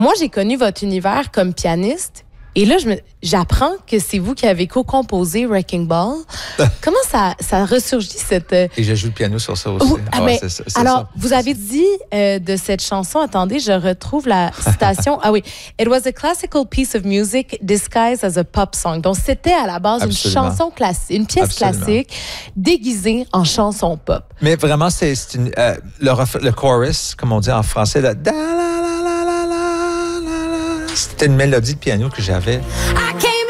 moi, j'ai connu votre univers comme pianiste. Et là, j'apprends que c'est vous qui avez co-composé Wrecking Ball. Comment ça ressurgit cette... Et je joue le piano sur ça aussi. C'est alors, vous avez dit de cette chanson, attendez, je retrouve la citation. Ah oui. It was a classical piece of music disguised as a pop song. Donc, c'était à la base une chanson classique, une pièce classique déguisée en chanson pop. Mais vraiment, c'est le chorus, comme on dit en français, c'était une mélodie de piano que j'avais.